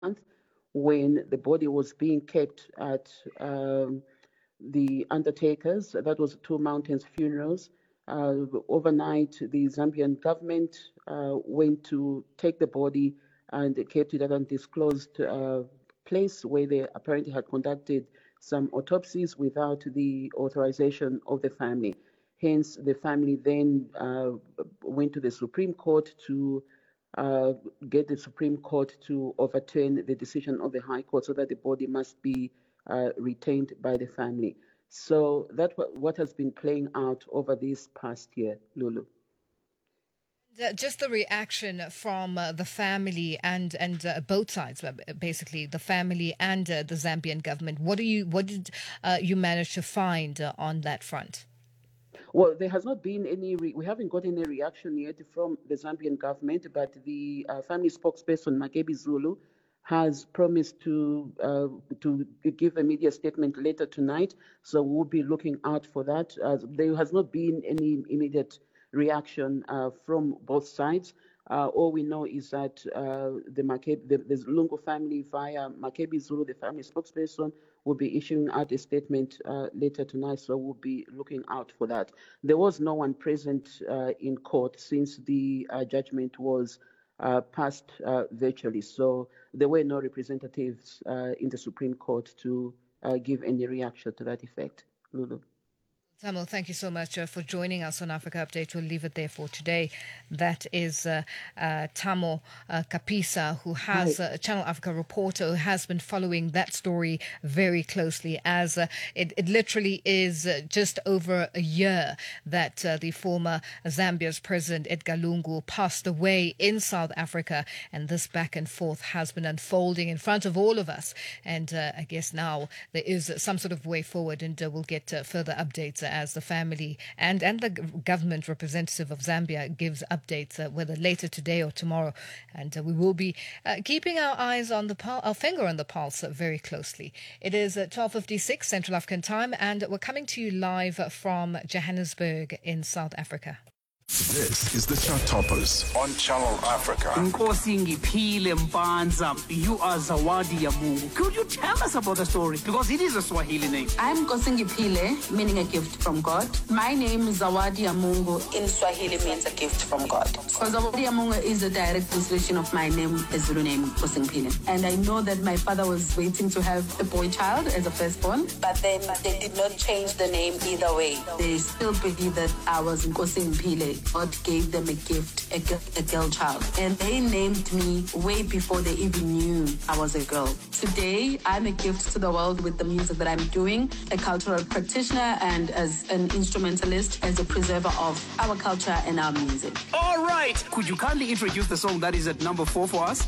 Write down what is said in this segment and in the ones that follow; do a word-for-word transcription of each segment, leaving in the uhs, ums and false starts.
month when the body was being kept at um, the undertakers. That was Two Mountains Funerals. Uh, overnight, the Zambian government uh, went to take the body and kept it at an undisclosed uh, place where they apparently had conducted some autopsies without the authorization of the family. Hence, the family then uh, went to the Supreme Court to uh, get the Supreme Court to overturn the decision of the High Court so that the body must be uh, retained by the family. So that's what, what has been playing out over this past year, Lulu. Uh, just the reaction from uh, the family and and uh, both sides, uh, basically the family and uh, the Zambian government. What do you what did uh, you manage to find uh, on that front? Well, there has not been any, re- we haven't got any reaction yet from the Zambian government, but the uh, family spokesperson, Makebi Zulu, has promised to uh, to give a media statement later tonight. So we'll be looking out for that. Uh, there has not been any immediate reaction uh, from both sides. Uh, all we know is that uh, the, Makebi, the, the Lungu family, via Makebi Zulu, the family spokesperson, will be issuing out a statement uh, later tonight. So we'll be looking out for that. There was no one present uh, in court since the uh, judgment was uh, passed uh, virtually. So there were no representatives uh, in the Supreme Court to uh, give any reaction to that effect. Lulu. Tamo, thank you so much uh, for joining us on Africa Update. We'll leave it there for today. That is uh, uh, Tamo uh, Kapisa, who has uh, a Channel Africa reporter who has been following that story very closely, as uh, it, it literally is uh, just over a year that uh, the former Zambia's president Edgar Lungu passed away in South Africa, and this back and forth has been unfolding in front of all of us. And uh, I guess now there is some sort of way forward, and uh, we'll get uh, further updates uh, as the family and, and the government representative of Zambia gives updates, uh, whether later today or tomorrow. And uh, we will be uh, keeping our eyes on the pul- our finger on the pulse uh, very closely. It is uh, twelve fifty-six Central African time, and we're coming to you live from Johannesburg in South Africa. This is the Chart Toppers on Channel Africa. Nkosi Ngiphile Mpanza, you are Zawadi ya Mungu. Could you tell us about the story? Because it is a Swahili name. I'm Nkosi Ngiphile, meaning a gift from God. My name is Zawadi ya Mungu. In Swahili means a gift from God. So Zawadi ya Mungu is a direct translation of my name, a Zulu name, Nkosi Ngiphile. And I know that my father was waiting to have a boy child as a firstborn, but then they did not change the name either way. They still believe that I was Nkosi Ngiphile. God gave them a gift, a, a girl child. And they named me way before they even knew I was a girl. Today, I'm a gift to the world with the music that I'm doing, a cultural practitioner and as an instrumentalist, as a preserver of our culture and our music. All right. Could you kindly introduce the song that is at number four for us?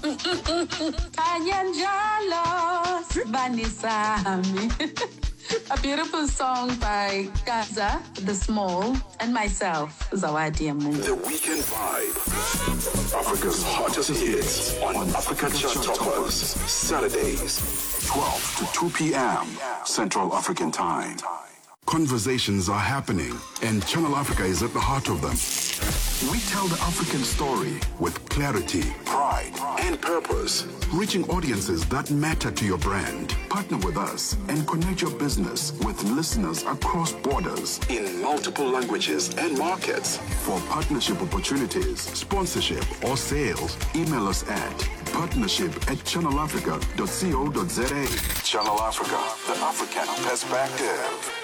A beautiful song by Gaza, The Small, and myself, Zawadi ya Mungu. The Weekend Vibe. Africa's hottest hits on Africa Chart Toppers. Saturdays, twelve to two p.m. Central African Time. Conversations are happening, and Channel Africa is at the heart of them. We tell the African story with clarity, pride, and purpose, reaching audiences that matter to your brand. Partner with us and connect your business with listeners across borders in multiple languages and markets. For partnership opportunities, sponsorship, or sales, email us at partnership at channel africa dot co dot za. Channel Africa, the African perspective.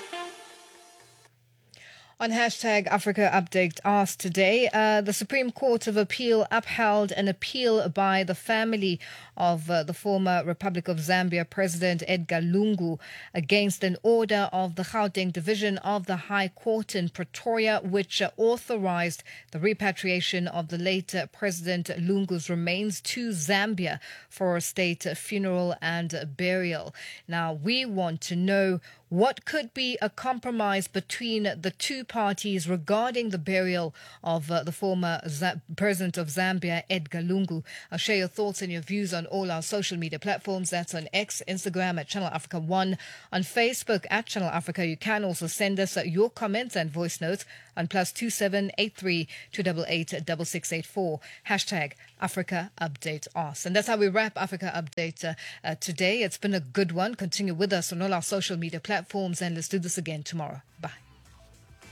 On hashtag Africa Update asked today, uh, the Supreme Court of Appeal upheld an appeal by the family of uh, the former Republic of Zambia President Edgar Lungu against an order of the Gauteng Division of the High Court in Pretoria, which uh, authorized the repatriation of the late uh, President Lungu's remains to Zambia for a state uh, funeral and uh, burial. Now, we want to know What could be a compromise between the two parties regarding the burial of uh, the former Z- president of Zambia, Edgar Lungu? I'll share your thoughts and your views on all our social media platforms. That's on X, Instagram at Channel Africa One, on Facebook at Channel Africa. You can also send us uh, your comments and voice notes on plus two seven eight three two eight eight double six eight four. Hashtag Africa Update Us. And that's how we wrap Africa Update uh, uh, today. It's been a good one. Continue with us on all our social media platforms, and let's do this again tomorrow. Bye.